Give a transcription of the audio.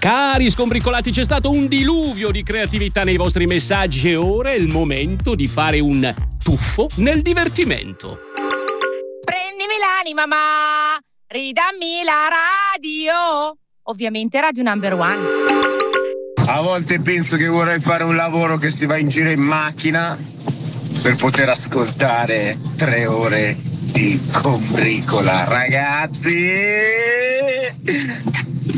Cari scombricolati, c'è stato un diluvio di creatività nei vostri messaggi e ora è il momento di fare un tuffo nel divertimento. Prendimi l'anima, ma ridammi la radio. Ovviamente Radio Number One. A volte penso che vorrei fare un lavoro che si va in giro in macchina per poter ascoltare 3 ore di combricola, ragazzi.